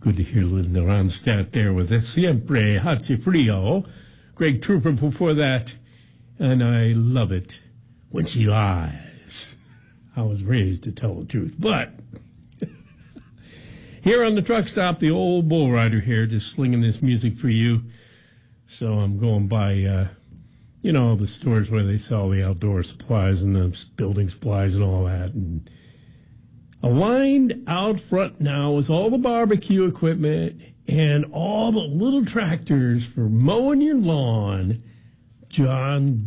Good to hear Linda Ronstadt there with Siempre Hace Frio. Greg Trooper before that. And I love it when she lies. I was raised to tell the truth. But here on the truck stop, the old bull rider here just slinging this music for you. So I'm going by, the stores where they sell the outdoor supplies and the building supplies and all that. And aligned out front now is all the barbecue equipment and all the little tractors for mowing your lawn. John